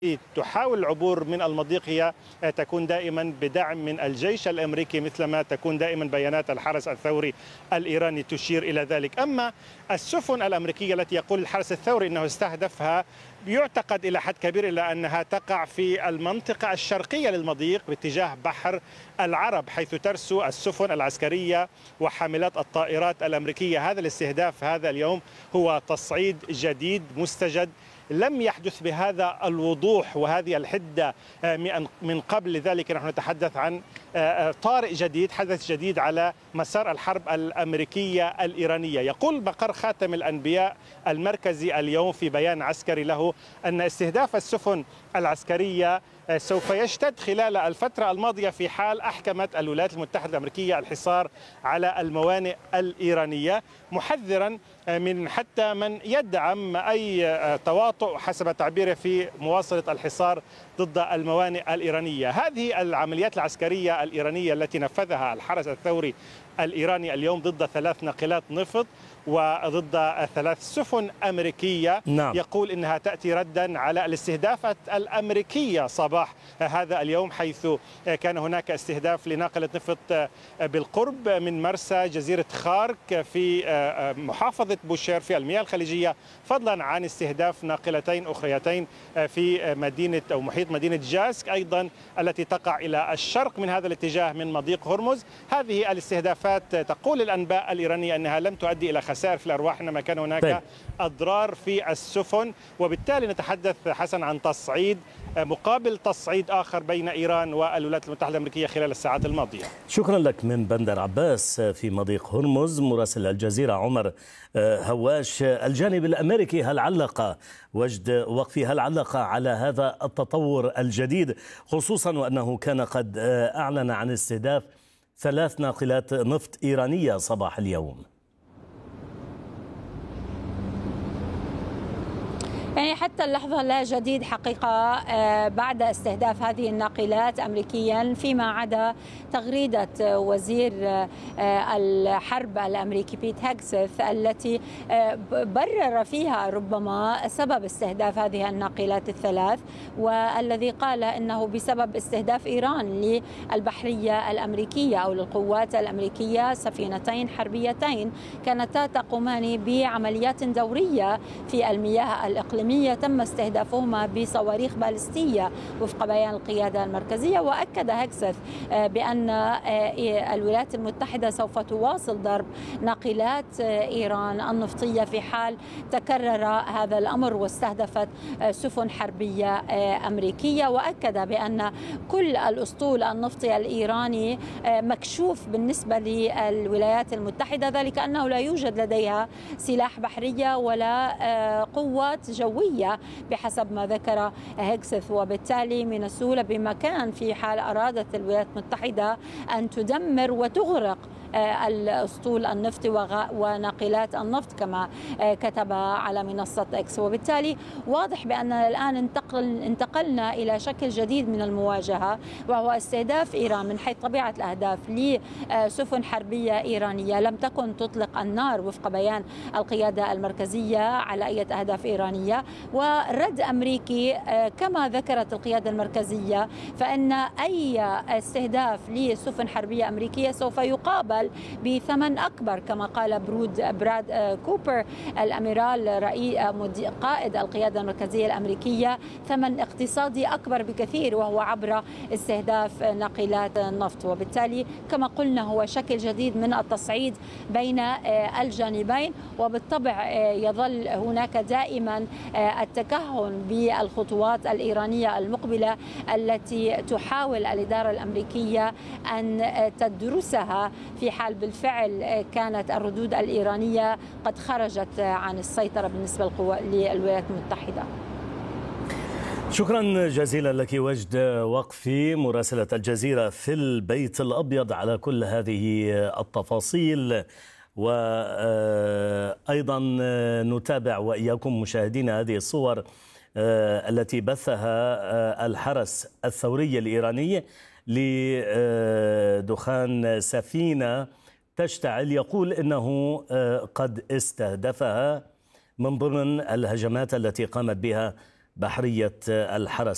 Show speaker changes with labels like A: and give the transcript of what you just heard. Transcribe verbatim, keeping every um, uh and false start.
A: تحاول العبور من المضيق هي تكون دائما بدعم من الجيش الامريكي، مثلما تكون دائما بيانات الحرس الثوري الايراني تشير الى ذلك. اما السفن الامريكيه التي يقول الحرس الثوري انه استهدفها، يعتقد الى حد كبير الى انها تقع في المنطقه الشرقيه للمضيق باتجاه بحر العرب، حيث ترسو السفن العسكريه وحاملات الطائرات الامريكيه. هذا الاستهداف هذا اليوم هو تصعيد جديد مستجد لم يحدث بهذا الوضوح وهذه الحدة من قبل. لذلك نحن نتحدث عن طارئ جديد، حدث جديد على مسار الحرب الأمريكية الإيرانية. يقول مقر خاتم الأنبياء المركزي اليوم في بيان عسكري له أن استهداف السفن العسكرية سوف يشتد خلال الفترة الماضية في حال أحكمت الولايات المتحدة الأمريكية الحصار على الموانئ الإيرانية، محذرا من حتى من يدعم أي تواطؤ حسب تعبيره في مواصلة الحصار ضد الموانئ الإيرانية. هذه العمليات العسكرية الإيرانية التي نفذها الحرس الثوري الإيراني اليوم ضد ثلاث ناقلات نفط وضد ثلاث سفن أمريكية،
B: نعم.
A: يقول إنها تأتي ردا على الاستهدافات الأمريكية صباح هذا اليوم، حيث كان هناك استهداف لناقلة نفط بالقرب من مرسى جزيرة خارك في محافظة بوشير في المياه الخليجية، فضلا عن استهداف ناقلتين أخريتين في مدينة أو محيط مدينة جاسك أيضا التي تقع إلى الشرق من هذا الاتجاه من مضيق هرمز. هذه الاستهدافات تقول الأنباء الإيرانية أنها لم تؤدي إلى خسائر في الأرواح، إنما كان هناك طيب. أضرار في السفن، وبالتالي نتحدث حسن عن تصعيد مقابل تصعيد آخر بين إيران والولايات المتحدة الأمريكية خلال الساعات الماضية.
B: شكرا لك من بندر عباس في مضيق هرمز، مراسل الجزيرة عمر هواش. الجانب الأمريكي هل علق وجد وقفي هل علق على هذا التطور الجديد، خصوصا وأنه كان قد أعلن عن استهداف ثلاث ناقلات نفط إيرانية صباح اليوم؟
C: يعني حتى اللحظة لا جديد حقيقة بعد استهداف هذه الناقلات أمريكيا، فيما عدا تغريدة وزير الحرب الأمريكي بيت هيكسث التي برر فيها ربما سبب استهداف هذه الناقلات الثلاث، والذي قال إنه بسبب استهداف إيران للبحرية الأمريكية أو للقوات الأمريكية سفينتين حربيتين كانتا تقومان بعمليات دورية في المياه الإقليمية تم استهدافهما بصواريخ باليستية وفق بيان القيادة المركزية. وأكد هيكسث بأن الولايات المتحدة سوف تواصل ضرب ناقلات إيران النفطية في حال تكرر هذا الأمر واستهدفت سفن حربية أمريكية. وأكد بأن كل الأسطول النفطي الإيراني مكشوف بالنسبة للولايات المتحدة، ذلك أنه لا يوجد لديها سلاح بحرية ولا قوات جوية بحسب ما ذكر هيكسث، وبالتالي من السهولة بمكان في حال أرادت الولايات المتحدة أن تدمر وتغرق الأسطول النفطي وناقلات النفط كما كتب على منصة إكس. وبالتالي واضح بأننا الآن انتقل انتقلنا إلى شكل جديد من المواجهة، وهو استهداف إيران من حيث طبيعة الأهداف لسفن حربية إيرانية لم تكن تطلق النار وفق بيان القيادة المركزية على أي أهداف إيرانية، ورد أمريكي كما ذكرت القيادة المركزية، فإن أي استهداف لسفن حربية أمريكية سوف يقابل بثمن أكبر، كما قال برود براد كوبر الأميرال رئيس قائد القيادة المركزية الأمريكية، ثمن اقتصادي أكبر بكثير وهو عبر استهداف ناقلات النفط. وبالتالي كما قلنا هو شكل جديد من التصعيد بين الجانبين، وبالطبع يظل هناك دائما التكهن بالخطوات الإيرانية المقبلة التي تحاول الإدارة الأمريكية أن تدرسها في حال بالفعل كانت الردود الإيرانية قد خرجت عن السيطرة بالنسبة للولايات المتحدة.
B: شكرا جزيلا لك وجد وقفي مراسلة الجزيرة في البيت الأبيض على كل هذه التفاصيل. وأيضا نتابع وإياكم مشاهدينا هذه الصور التي بثها الحرس الثوري الإيراني لدخان سفينة تشتعل، يقول إنه قد استهدفها من ضمن الهجمات التي قامت بها بحرية الحرس